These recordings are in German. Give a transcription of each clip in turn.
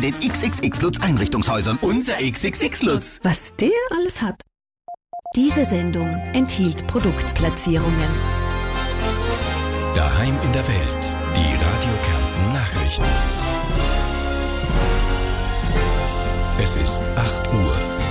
den XXX Lutz Einrichtungshäusern. Unser XXX Lutz. Was der alles hat. Diese Sendung enthielt Produktplatzierungen. Daheim in der Welt. Die Radio Kärnten Nachrichten. Es ist 8 Uhr.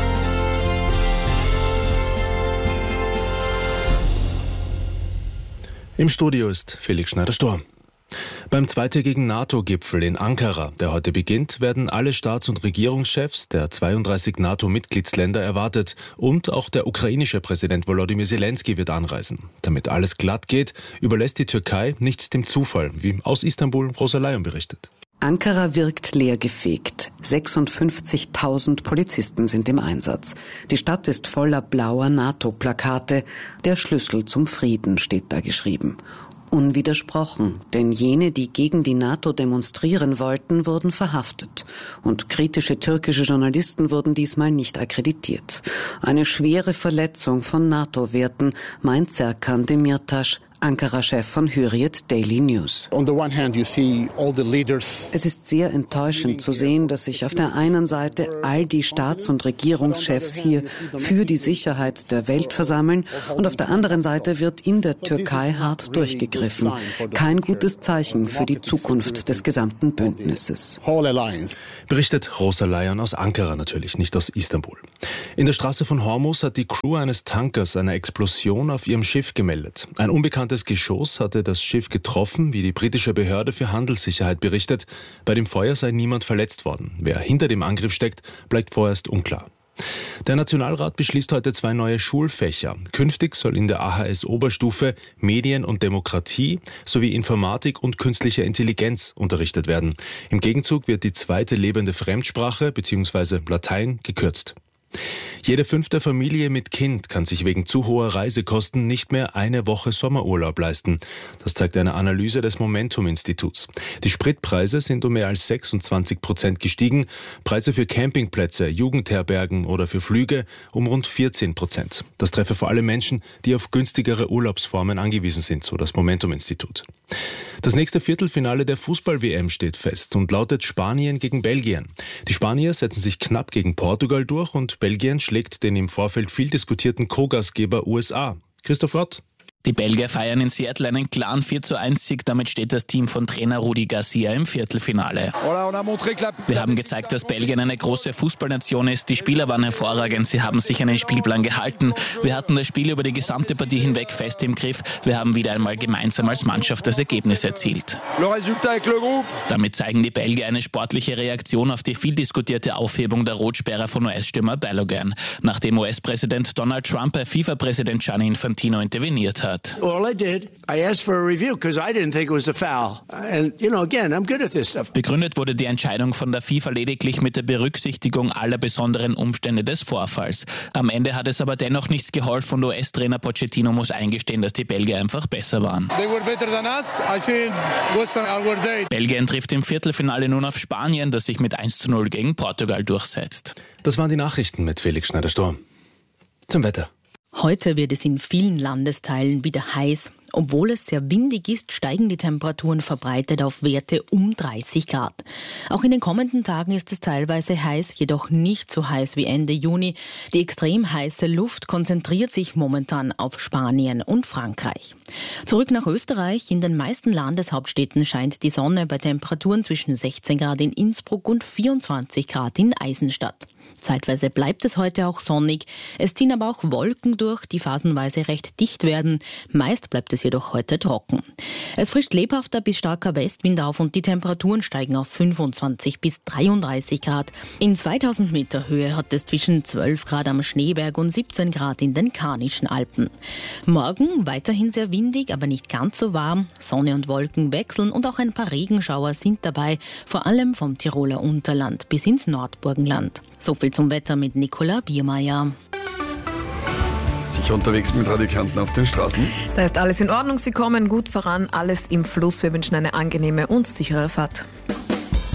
Im Studio ist Felix Schneider-Storm. Beim zweitägigen NATO-Gipfel in Ankara, der heute beginnt, werden alle Staats- und Regierungschefs der 32 NATO-Mitgliedsländer erwartet und auch der ukrainische Präsident Volodymyr Zelensky wird anreisen. Damit alles glatt geht, überlässt die Türkei nichts dem Zufall, wie aus Istanbul Rosa Layon berichtet. Ankara wirkt leergefegt. 56.000 Polizisten sind im Einsatz. Die Stadt ist voller blauer NATO-Plakate. Der Schlüssel zum Frieden steht da geschrieben. Unwidersprochen, denn jene, die gegen die NATO demonstrieren wollten, wurden verhaftet. Und kritische türkische Journalisten wurden diesmal nicht akkreditiert. Eine schwere Verletzung von NATO-Werten, meint Serkan Demirtas, Ankara-Chef von Hürriyet Daily News. Es ist sehr enttäuschend zu sehen, dass sich auf der einen Seite all die Staats- und Regierungschefs hier für die Sicherheit der Welt versammeln und auf der anderen Seite wird in der Türkei hart durchgegriffen. Kein gutes Zeichen für die Zukunft des gesamten Bündnisses. Berichtet Rosa Layon aus Ankara natürlich, nicht aus Istanbul. In der Straße von Hormuz hat die Crew eines Tankers eine Explosion auf ihrem Schiff gemeldet. Ein unbekanntes Geschoss hatte das Schiff getroffen, wie die britische Behörde für Handelssicherheit berichtet. Bei dem Feuer sei niemand verletzt worden. Wer hinter dem Angriff steckt, bleibt vorerst unklar. Der Nationalrat beschließt heute 2 neue Schulfächer. Künftig soll in der AHS-Oberstufe Medien und Demokratie sowie Informatik und künstliche Intelligenz unterrichtet werden. Im Gegenzug wird die zweite lebende Fremdsprache bzw. Latein gekürzt. Jede 5. Familie mit Kind kann sich wegen zu hoher Reisekosten nicht mehr eine Woche Sommerurlaub leisten. Das zeigt eine Analyse des Momentum-Instituts. Die Spritpreise sind um mehr als 26% gestiegen, Preise für Campingplätze, Jugendherbergen oder für Flüge um rund 14%. Das treffe vor allem Menschen, die auf günstigere Urlaubsformen angewiesen sind, so das Momentum-Institut. Das nächste Viertelfinale der Fußball-WM steht fest und lautet Spanien gegen Belgien. Die Spanier setzen sich knapp gegen Portugal durch und Belgien schlägt den im Vorfeld viel diskutierten Co-Gastgeber USA. Christoph Rott. Die Belgier feiern in Seattle einen klaren 4:1-Sieg. Damit steht das Team von Trainer Rudi Garcia im Viertelfinale. Wir haben gezeigt, dass Belgien eine große Fußballnation ist. Die Spieler waren hervorragend. Sie haben sich an den Spielplan gehalten. Wir hatten das Spiel über die gesamte Partie hinweg fest im Griff. Wir haben wieder einmal gemeinsam als Mannschaft das Ergebnis erzielt. Damit zeigen die Belgier eine sportliche Reaktion auf die viel diskutierte Aufhebung der Rotsperre von US-Stürmer Balogun, nachdem US-Präsident Donald Trump bei FIFA-Präsident Gianni Infantino interveniert hat. Begründet wurde die Entscheidung von der FIFA lediglich mit der Berücksichtigung aller besonderen Umstände des Vorfalls. Am Ende hat es aber dennoch nichts geholfen und US-Trainer Pochettino muss eingestehen, dass die Belgier einfach besser waren. Belgien trifft im Viertelfinale nun auf Spanien, das sich mit 1:0 gegen Portugal durchsetzt. Das waren die Nachrichten mit Felix Schneider-Storm. Zum Wetter. Heute wird es in vielen Landesteilen wieder heiß. Obwohl es sehr windig ist, steigen die Temperaturen verbreitet auf Werte um 30 Grad. Auch in den kommenden Tagen ist es teilweise heiß, jedoch nicht so heiß wie Ende Juni. Die extrem heiße Luft konzentriert sich momentan auf Spanien und Frankreich. Zurück nach Österreich. In den meisten Landeshauptstädten scheint die Sonne bei Temperaturen zwischen 16 Grad in Innsbruck und 24 Grad in Eisenstadt. Zeitweise bleibt es heute auch sonnig. Es ziehen aber auch Wolken durch, die phasenweise recht dicht werden. Meist bleibt es jedoch heute trocken. Es frischt lebhafter bis starker Westwind auf und die Temperaturen steigen auf 25 bis 33 Grad. In 2000 Meter Höhe hat es zwischen 12 Grad am Schneeberg und 17 Grad in den Karnischen Alpen. Morgen weiterhin sehr windig, aber nicht ganz so warm. Sonne und Wolken wechseln und auch ein paar Regenschauer sind dabei, vor allem vom Tiroler Unterland bis ins Nordburgenland. So viel zum Wetter mit Nicola Biermeier. Sicher unterwegs mit Radio Kärnten auf den Straßen? Da ist alles in Ordnung. Sie kommen gut voran, alles im Fluss. Wir wünschen eine angenehme und sichere Fahrt.